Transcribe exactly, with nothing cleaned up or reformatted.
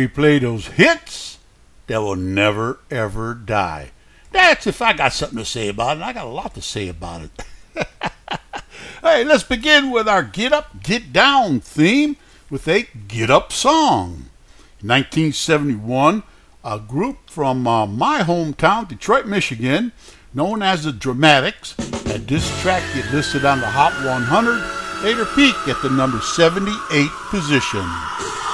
we play those hits that will never, ever die. That's if I got something to say about it. I got a lot to say about it. Hey, let's begin with our Get Up, Get Down theme with a Get Up song. In nineteen seventy-one, a group from uh, my hometown, Detroit, Michigan, known as the Dramatics, had this track get listed on the Hot one hundred, later peaked at the number seventy-eight position.